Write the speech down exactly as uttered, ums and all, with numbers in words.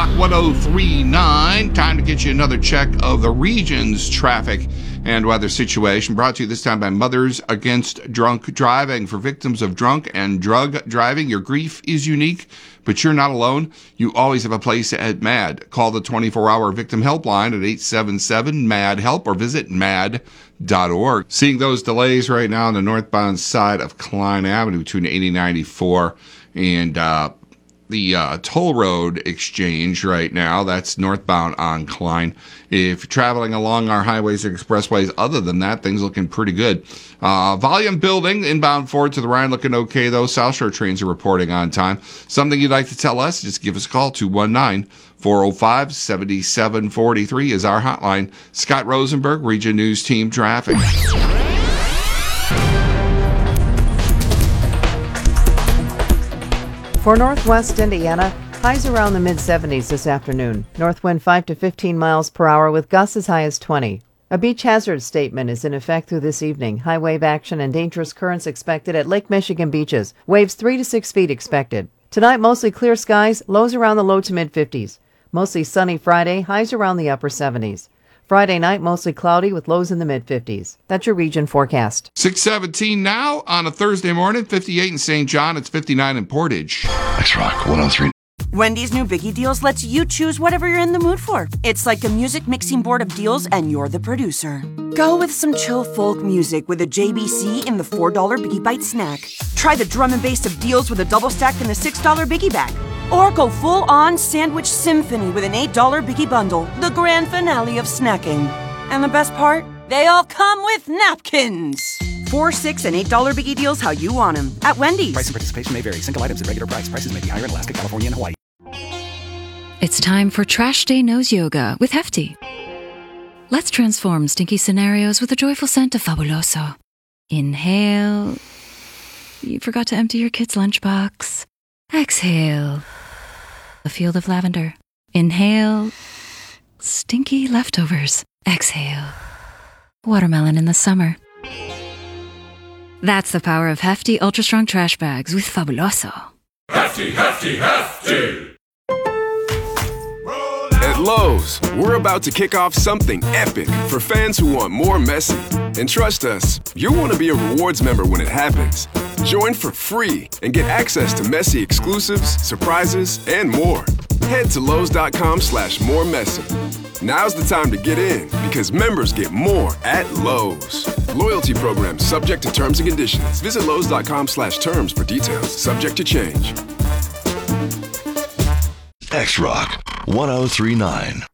Rock one oh three point nine. Time to get you another check of the region's traffic and weather situation. Brought to you this time by Mothers Against Drunk Driving. For victims of drunk and drug driving, your grief is unique, but you're not alone. You always have a place at MAD. Call the twenty-four hour victim helpline at eight seven seven, M A D, HELP or visit mad dot org. Seeing those delays right now on the northbound side of Klein Avenue between eighty ninety-four and uh, the uh, toll road exchange right now. That's northbound on Klein. If you're traveling along our highways and expressways, other than that, things looking pretty good. Uh, volume building, inbound forward to the Rhine looking okay, though. South Shore trains are reporting on time. Something you'd like to tell us, just give us a call. two one nine, four oh five, seven seven four three is our hotline. Scott Rosenberg, Region News Team Traffic. For northwest Indiana, highs around the mid seventies this afternoon. North wind five to fifteen miles per hour with gusts as high as twenty. A beach hazard statement is in effect through this evening. High wave action and dangerous currents expected at Lake Michigan beaches. Waves three to six feet expected. Tonight, mostly clear skies, lows around the low to mid fifties. Mostly sunny Friday, highs around the upper seventies. Friday night, mostly cloudy with lows in the mid fifties. That's your region forecast. six seventeen now on a Thursday morning, fifty-eight in Saint John, it's fifty-nine in Portage. X-Rock one oh three. Wendy's new Biggie Deals lets you choose whatever you're in the mood for. It's like a music mixing board of deals, and you're the producer. Go with some chill folk music with a J B C in the four dollar Biggie Bite snack. Try the drum and bass of deals with a double stack in the six dollar Biggie Bag. Or go full-on sandwich symphony with an eight dollar Biggie Bundle, the grand finale of snacking. And the best part? They all come with napkins. Four, six, and eight dollar Biggie Deals how you want them at Wendy's. Price and participation may vary. Single items at regular price. Prices may be higher in Alaska, California, and Hawaii. It's time for Trash Day Nose Yoga with Hefty. Let's transform stinky scenarios with a joyful scent of Fabuloso. Inhale. You forgot to empty your kid's lunchbox. Exhale. A field of lavender. Inhale. Stinky leftovers. Exhale. Watermelon in the summer. That's the power of Hefty Ultra Strong Trash Bags with Fabuloso. Hefty, Hefty, Hefty! At Lowe's, we're about to kick off something epic for fans who want more messy. And trust us, you'll want to be a rewards member when it happens. Join for free and get access to messy exclusives, surprises, and more. Head to Lowe's.com slash more messy. Now's the time to get in because members get more at Lowe's. Loyalty program subject to terms and conditions. Visit Lowe's.com slash terms for details. Subject to change. X-Rock one oh three point nine.